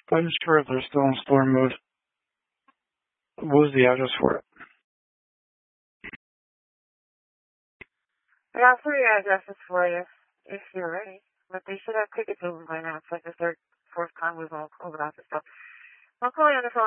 That is correct. They're still in storm mode. What was the address for it? I got 3 addresses for you, if you're ready. But they should have tickets over by now. It's like the 3rd, 4th time we've all over that stuff. I'll call you on the phone.